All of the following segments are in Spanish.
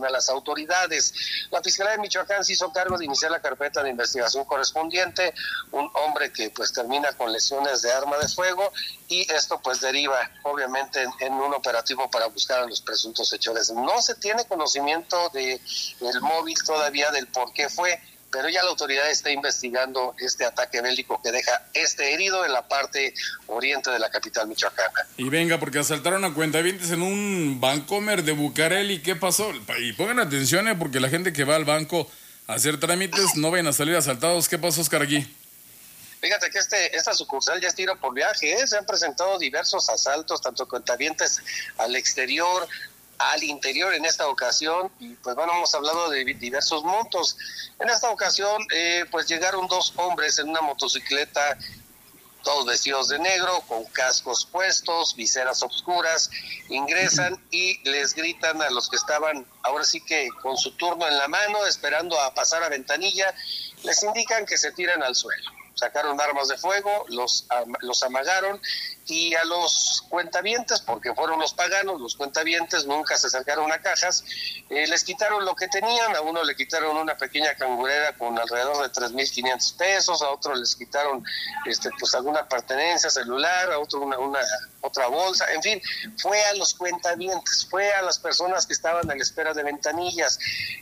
a las autoridades. La Fiscalía de Michoacán se hizo cargo de iniciar la carpeta de investigación correspondiente, un hombre que pues termina con lesiones de arma de fuego, y esto pues deriva obviamente en un operativo para buscar a los presuntos hechores. No se tiene conocimiento del móvil todavía, del por qué fue, pero ya la autoridad está investigando este ataque bélico que deja este herido en la parte oriente de la capital michoacana. Y venga, porque asaltaron a cuentavientes en un Bancomer de Bucareli. ¿Qué pasó? Y pongan atención, porque la gente que va al banco a hacer trámites no vayan a salir asaltados. ¿Qué pasó, Oscar, aquí? Fíjate que esta sucursal ya es tiro por viaje, ¿eh? Se han presentado diversos asaltos, tanto cuentavientes al exterior, al interior en esta ocasión, y pues bueno, hemos hablado de diversos montos. En esta ocasión, pues llegaron dos hombres en una motocicleta, todos vestidos de negro, con cascos puestos, viseras oscuras, ingresan y les gritan a los que estaban, ahora sí que con su turno en la mano, esperando a pasar a ventanilla, les indican que se tiren al suelo. Sacaron armas de fuego, los amagaron, y a los cuentavientes, porque fueron los paganos, los cuentavientes nunca se acercaron a cajas, les quitaron lo que tenían. A uno le quitaron una pequeña cangurera con alrededor de 3,500 pesos, a otro les quitaron pues alguna pertenencia celular, a otro otra bolsa, en fin, fue a los cuentavientes, fue a las personas que estaban a la espera de ventanillas.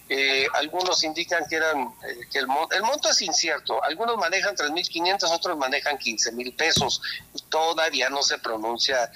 Algunos indican que el monto es incierto, algunos manejan 3,500, otros manejan 15,000 pesos, y todavía no se pronuncia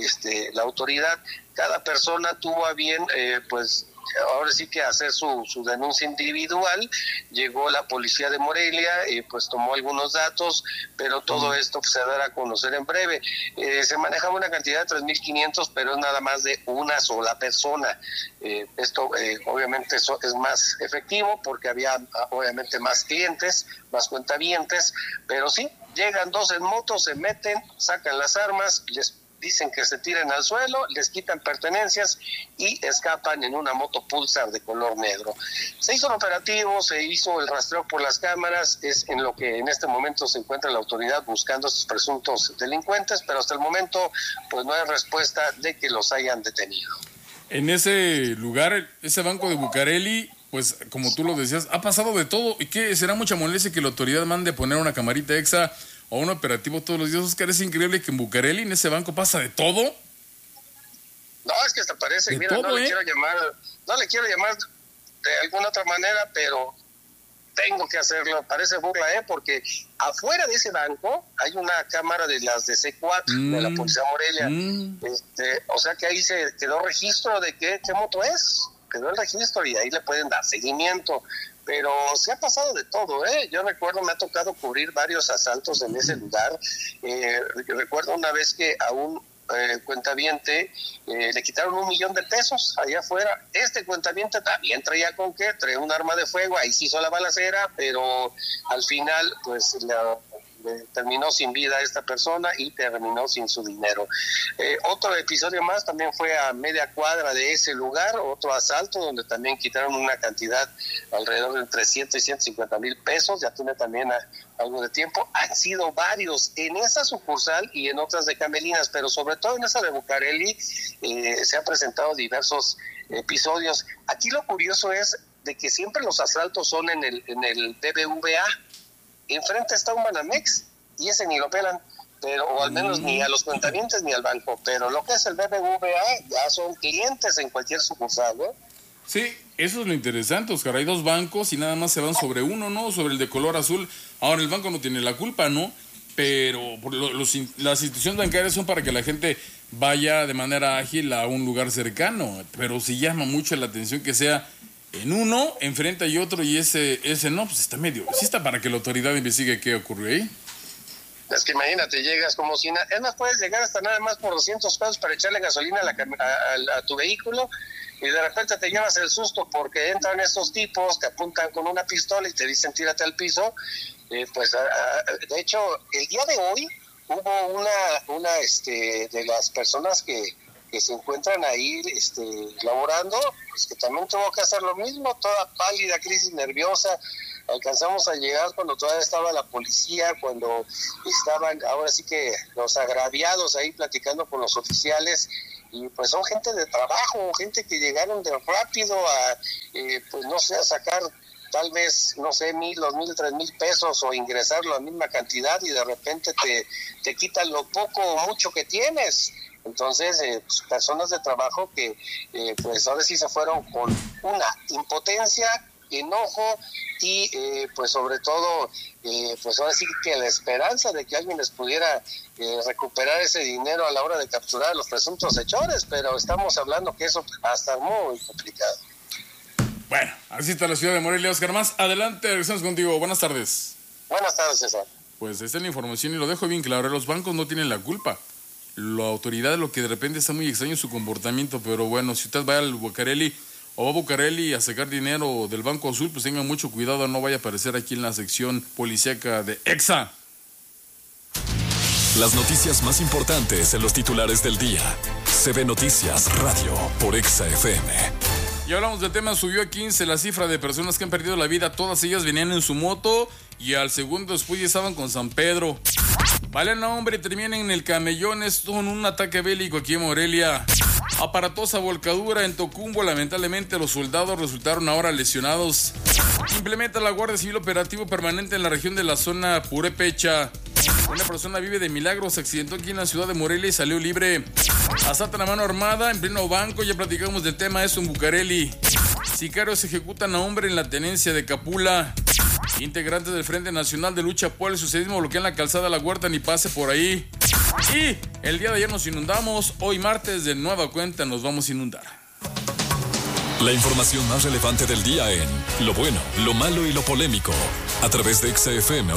la autoridad. Cada persona tuvo a bien pues ahora sí que hacer su denuncia individual. Llegó la policía de Morelia, pues tomó algunos datos, pero todo esto pues, se dará a conocer en breve. Se manejaba una cantidad de 3,500, pero es nada más de una sola persona. Esto obviamente eso es más efectivo porque había obviamente más clientes, más cuentavientes, pero sí, llegan dos en moto, se meten, sacan las armas, les dicen que se tiren al suelo, les quitan pertenencias y escapan en una moto Pulsar de color negro. Se hizo un operativo, se hizo el rastreo por las cámaras, es en lo que en este momento se encuentra la autoridad buscando a estos presuntos delincuentes, pero hasta el momento pues no hay respuesta de que los hayan detenido. En ese lugar, ese banco de Bucareli, pues como tú lo decías, ha pasado de todo. ¿Y qué? ¿Será mucha molestia que la autoridad mande poner una camarita extra o un operativo todos los días? Oscar, es increíble que en Bucareli, en ese banco, pasa de todo. No, es que hasta parece, mira, todo, no le quiero llamar de alguna otra manera, pero tengo que hacerlo, parece burla, porque afuera de ese banco hay una cámara de las de C4, de la Policía Morelia, o sea que ahí se quedó registro de qué moto es, quedó el registro y ahí le pueden dar seguimiento. Pero se ha pasado de todo, Yo recuerdo, me ha tocado cubrir varios asaltos en ese lugar. Recuerdo una vez que a un cuentaviente le quitaron 1,000,000 de pesos allá afuera. Este cuentaviente también traía traía un arma de fuego, ahí se hizo la balacera, pero al final pues terminó sin vida esta persona y terminó sin su dinero. Otro episodio más también fue a media cuadra de ese lugar, otro asalto donde también quitaron una cantidad alrededor de entre 100 y 150,000 pesos, ya tiene también algo de tiempo. Han sido varios en esa sucursal y en otras de Camelinas, pero sobre todo en esa de Bucareli se han presentado diversos episodios. Aquí lo curioso es de que siempre los asaltos son en el BBVA. Enfrente está un Banamex y ese ni lo pelan, o al menos ni a los cuentavientes ni al banco, pero lo que es el BBVA ya son clientes en cualquier sucursal, ¿no? Sí, eso es lo interesante, Oscar. Hay dos bancos y nada más se van sobre uno, ¿no? Sobre el de color azul. Ahora el banco no tiene la culpa, ¿no? Pero las instituciones bancarias son para que la gente vaya de manera ágil a un lugar cercano, pero sí llama mucho la atención que sea en uno, enfrente hay otro y ese no, pues está medio. Sí está para que la autoridad investigue qué ocurrió ahí. Es que imagínate, llegas como si nada. Es más, puedes llegar hasta nada más por 200 pesos para echarle gasolina a tu vehículo y de repente te llevas el susto porque entran estos tipos, te apuntan con una pistola y te dicen tírate al piso. De hecho, el día de hoy hubo una de las personas que se encuentran ahí laborando, pues que también tuvo que hacer lo mismo, toda pálida, crisis nerviosa. Alcanzamos a llegar cuando todavía estaba la policía, cuando estaban ahora sí que los agraviados ahí platicando con los oficiales, y pues son gente de trabajo, gente que llegaron de rápido a, pues no sé, a sacar tal vez, no sé, 1,000, 2,000, 3,000 pesos o ingresar la misma cantidad y de repente te quitan lo poco o mucho que tienes. Entonces, pues, personas de trabajo que pues ahora sí se fueron con una impotencia, enojo y pues sobre todo, pues ahora sí que la esperanza de que alguien les pudiera recuperar ese dinero a la hora de capturar a los presuntos hechores, pero estamos hablando que eso va a estar muy complicado. Bueno, así está la ciudad de Morelia. Oscar Más, adelante, regresamos contigo. Buenas tardes. Buenas tardes, César. Pues esta es la información y lo dejo bien claro. Los bancos no tienen la culpa. La autoridad, lo que de repente está muy extraño su comportamiento, pero bueno, si usted va al Bucareli o va a Bucareli a sacar dinero del Banco Azul, pues tenga mucho cuidado, no vaya a aparecer aquí en la sección policíaca de EXA. Las noticias más importantes en los titulares del día. CB Noticias Radio por EXA FM. Y hablamos del tema, subió a 15 la cifra de personas que han perdido la vida. Todas ellas venían en su moto y al segundo después ya estaban con San Pedro. Valen a hombre, terminan en el camellón. Esto en un ataque bélico aquí en Morelia. Aparatosa volcadura en Tocumbo. Lamentablemente los soldados resultaron ahora lesionados. Implementa la Guardia Civil operativo permanente en la región de la zona Purépecha. Una persona vive de milagro, se accidentó aquí en la ciudad de Morelia y salió libre. Asaltan a mano armada en pleno banco, ya platicamos del tema, eso en Bucareli. Sicarios ejecutan a hombre en la tenencia de Capula. Integrantes del Frente Nacional de Lucha por el Socialismo bloquean la calzada La Huerta, ni pase por ahí. Y el día de ayer nos inundamos, hoy martes de nueva cuenta nos vamos a inundar. La información más relevante del día en Lo Bueno, Lo Malo y Lo Polémico, a través de EXA FM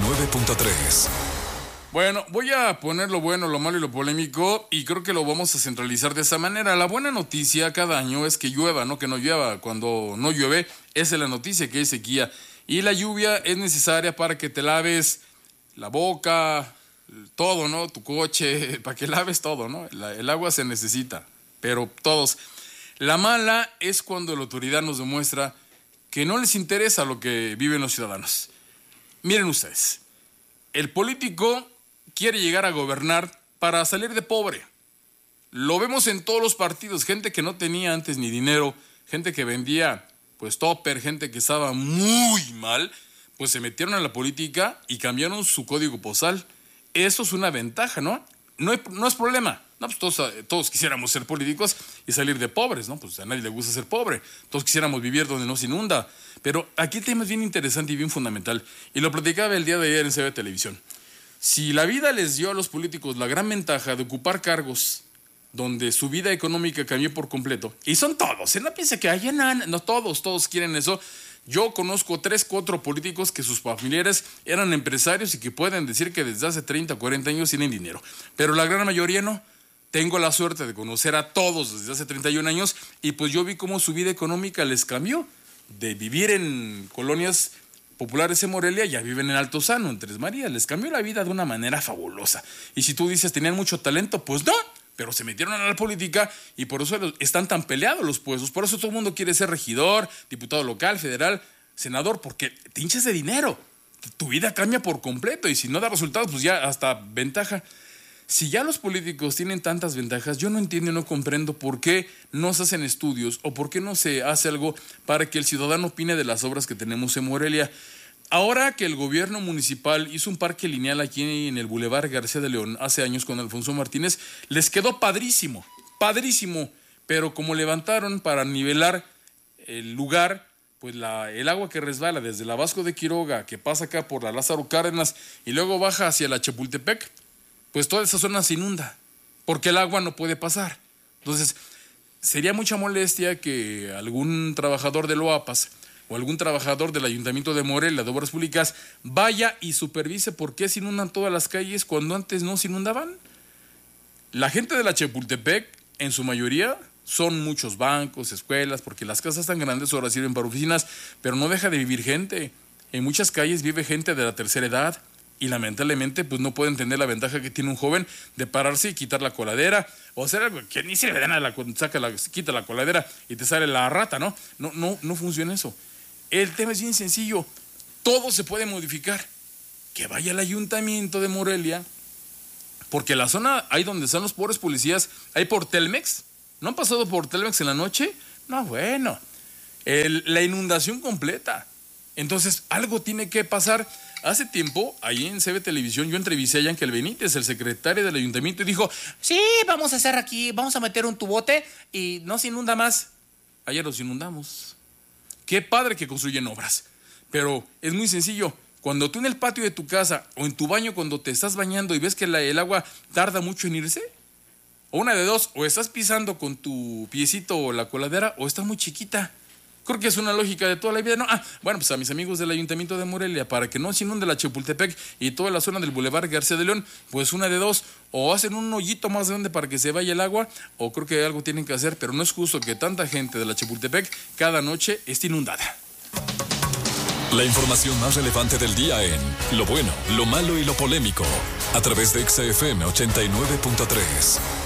89.3. Bueno, voy a poner lo bueno, lo malo y lo polémico y creo que lo vamos a centralizar de esa manera. La buena noticia cada año es que llueva, no que no llueva. Cuando no llueve, esa es la noticia, que hay sequía. Y la lluvia es necesaria para que te laves la boca, todo, ¿no? Tu coche, para que laves todo, ¿no? El agua se necesita, pero todos. La mala es cuando la autoridad nos demuestra que no les interesa lo que viven los ciudadanos. Miren ustedes, el político quiere llegar a gobernar para salir de pobre. Lo vemos en todos los partidos, gente que no tenía antes ni dinero, gente que vendía pues topper, gente que estaba muy mal, pues se metieron a la política y cambiaron su código postal. Eso es una ventaja, ¿no? No es problema. No, pues todos quisiéramos ser políticos y salir de pobres, ¿no? Pues a nadie le gusta ser pobre. Todos quisiéramos vivir donde no se inunda. Pero aquí el tema es bien interesante y bien fundamental. Y lo platicaba el día de ayer en CB Televisión. Si la vida les dio a los políticos la gran ventaja de ocupar cargos donde su vida económica cambió por completo, y son todos, no piensa que hay no, todos quieren eso. Yo conozco 3, 4 políticos que sus familiares eran empresarios y que pueden decir que desde hace 30, 40 años tienen dinero. Pero la gran mayoría no. Tengo la suerte de conocer a todos desde hace 31 años y pues yo vi cómo su vida económica les cambió. De vivir en colonias populares en Morelia, ya viven en Altozano, en Tres Marías. Les cambió la vida de una manera fabulosa. Y si tú dices tenían mucho talento, pues no. Pero se metieron a la política y por eso están tan peleados los puestos. Por eso todo el mundo quiere ser regidor, diputado local, federal, senador, porque te hinchas de dinero. Tu vida cambia por completo y si no da resultados, pues ya hasta ventaja. Si ya los políticos tienen tantas ventajas, yo no entiendo y no comprendo por qué no se hacen estudios o por qué no se hace algo para que el ciudadano opine de las obras que tenemos en Morelia. Ahora que el gobierno municipal hizo un parque lineal aquí en el Boulevard García de León hace años con Alfonso Martínez, les quedó padrísimo, pero como levantaron para nivelar el lugar, pues el agua que resbala desde la Vasco de Quiroga, que pasa acá por la Lázaro Cárdenas y luego baja hacia la Chapultepec, pues toda esa zona se inunda, porque el agua no puede pasar. Entonces, sería mucha molestia que algún trabajador de Loapas o algún trabajador del Ayuntamiento de Morelia de Obras Públicas vaya y supervise por qué se inundan todas las calles cuando antes no se inundaban. La gente de la Chapultepec, en su mayoría, son muchos bancos, escuelas, porque las casas tan grandes ahora sirven para oficinas, pero no deja de vivir gente. En muchas calles vive gente de la tercera edad y lamentablemente pues no puede entender la ventaja que tiene un joven de pararse y quitar la coladera o hacer algo que ni sirve de nada, quita la coladera y te sale la rata, ¿no? No funciona eso. El tema es bien sencillo, todo se puede modificar. Que vaya al Ayuntamiento de Morelia, Porque la zona ahí donde están los pobres policías, ahí por Telmex, ¿no han pasado por Telmex en la noche? No, bueno, la inundación completa. Entonces, algo tiene que pasar. Hace tiempo, ahí en CB Televisión, yo entrevisté a Yankel Benítez, el secretario del ayuntamiento, y dijo, sí, vamos a hacer aquí, vamos a meter un tubote y no se inunda más. Ayer los inundamos. Qué padre que construyen obras, pero es muy sencillo. Cuando tú en el patio de tu casa o en tu baño cuando te estás bañando y ves que el agua tarda mucho en irse, o una de dos, o estás pisando con tu piecito o la coladera o está muy chiquita. Creo que es una lógica de toda la vida, ¿no? Bueno, pues a mis amigos del Ayuntamiento de Morelia, para que no se inunde la Chapultepec y toda la zona del Boulevard García de León, pues una de dos, o hacen un hoyito más grande para que se vaya el agua, o creo que algo tienen que hacer, pero no es justo que tanta gente de la Chapultepec cada noche esté inundada. La información más relevante del día en Lo Bueno, Lo Malo y Lo Polémico, a través de XFM 89.3.